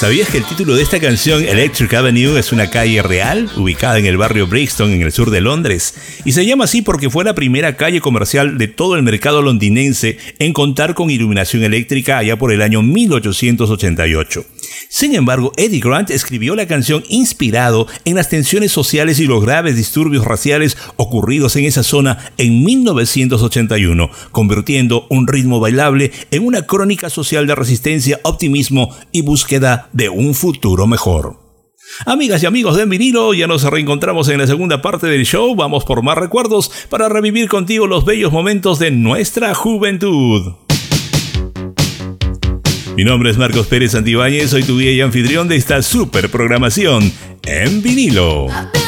¿Sabías que el título de esta canción, Electric Avenue, es una calle real ubicada en el barrio Brixton, en el sur de Londres? Y se llama así porque fue la primera calle comercial de todo el mercado londinense en contar con iluminación eléctrica allá por el año 1888. Sin embargo, Eddie Grant escribió la canción inspirado en las tensiones sociales y los graves disturbios raciales ocurridos en esa zona en 1981, convirtiendo un ritmo bailable en una crónica social de resistencia, optimismo y búsqueda de un futuro mejor. Amigas y amigos de En Vinilo, ya nos reencontramos en la segunda parte del show. Vamos por más recuerdos para revivir contigo los bellos momentos de nuestra juventud. Mi nombre es Marcos Pérez Santibáñez, soy tu guía y anfitrión de esta super programación En Vinilo.